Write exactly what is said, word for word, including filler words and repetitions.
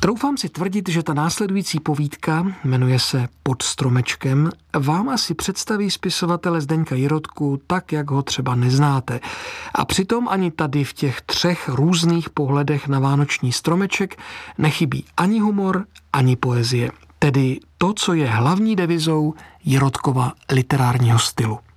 Troufám si tvrdit, že ta následující povídka, jmenuje se Pod stromečkem, vám asi představí spisovatele Zdeňka Jirotku tak, jak ho třeba neznáte. A přitom ani tady v těch třech různých pohledech na vánoční stromeček nechybí ani humor, ani poezie. Tedy to, co je hlavní devizou Jirotkova literárního stylu.